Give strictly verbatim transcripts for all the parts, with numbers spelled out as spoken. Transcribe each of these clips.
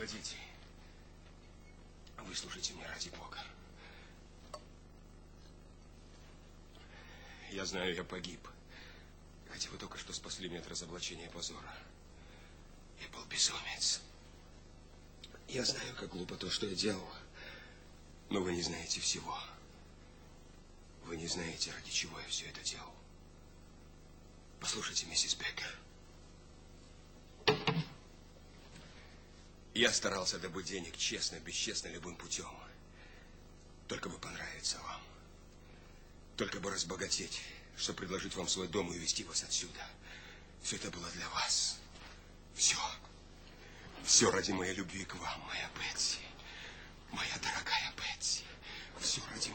Погодите. Выслушайте меня ради Бога. Я знаю, я погиб. Хотя вы только что спасли меня от разоблачения и позора. Я был безумец. Я знаю, как глупо то, что я делал. Но вы не знаете всего. Вы не знаете, ради чего я все это делал. Послушайте, миссис Беккер. Я старался добыть денег честно, бесчестно, любым путем. Только бы понравиться вам. Только бы разбогатеть, чтобы предложить вам свой дом и увезти вас отсюда. Все это было для вас. Все. Все ради моей любви к вам, моя Бетси. Моя дорогая Бетси. Все ради...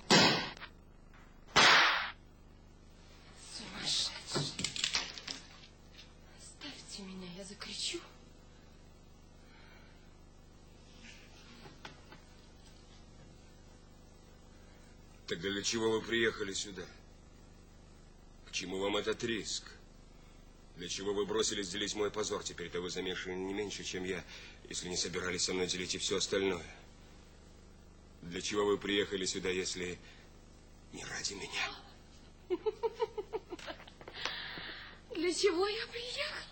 Сумасшедший. Оставьте меня, я закричу. Тогда для чего вы приехали сюда? К чему вам этот риск? Для чего вы бросились делить мой позор? Теперь-то вы замешаны не меньше, чем я, если не собирались со мной делить и все остальное. Для чего вы приехали сюда, если не ради меня? Для чего я приехала?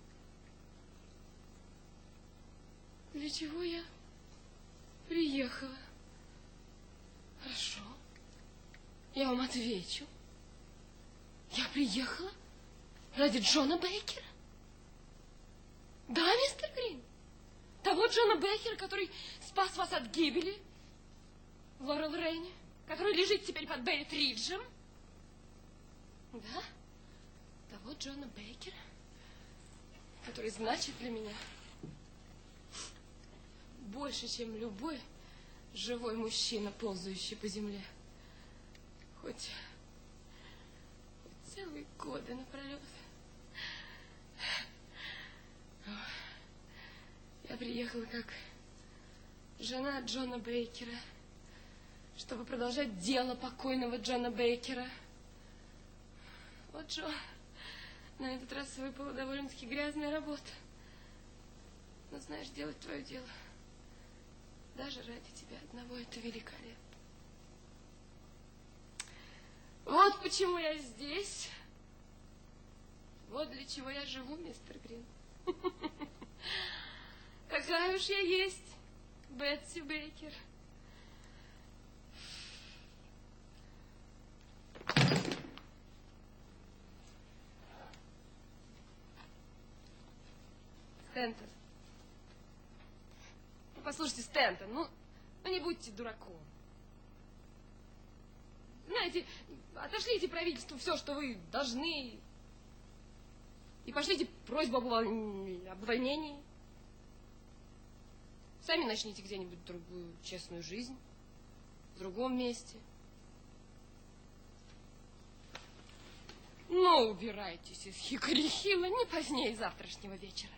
Для чего я приехала? Хорошо. Я вам отвечу. Я приехала ради Джона Бейкера. Да, мистер Грин? Того Джона Бейкера, который спас вас от гибели в Лорел-Рейне, который лежит теперь под Бейт-Риджем. Да, того Джона Бейкера, который значит для меня больше, чем любой живой мужчина, ползающий по земле. Хоть, хоть целые годы напролет. Я приехала как жена Джона Бейкера, чтобы продолжать дело покойного Джона Бейкера. Вот, Джо, на этот раз выпала довольно-таки грязная работа. Но, знаешь, делать твое дело даже ради тебя одного — это великолепно. Вот почему я здесь. Вот для чего я живу, мистер Грин. Какая уж я есть, Бетси Бейкер. Стэнтон. Ну, послушайте, Стэнтон, ну, ну не будьте дураком. Знаете, отошлите правительству все, что вы должны, и пошлите просьбу об увольнении. Сами начните где-нибудь другую честную жизнь, в другом месте. Ну, убирайтесь из Хикори-Хилла не позднее завтрашнего вечера.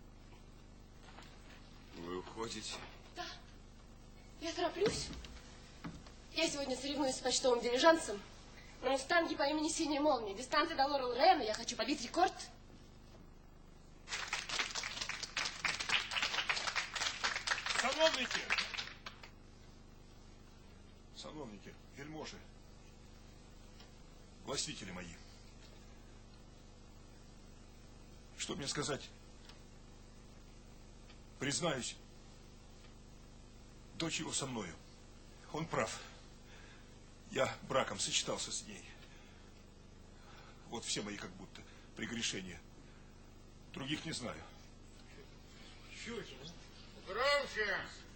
Вы уходите? Да. Я тороплюсь. Я сегодня соревнуюсь с почтовым дилижансом на мустанге по имени Синяя Молния. Дистанция до Лорел-Рейна. Я хочу побить рекорд. Сановники! Сановники, вельможи, властители мои. Что мне сказать? Признаюсь, дочь его со мною. Он прав. Я браком сочетался с ней. Вот все мои как будто прегрешения. Других не знаю. Чуть. Громче!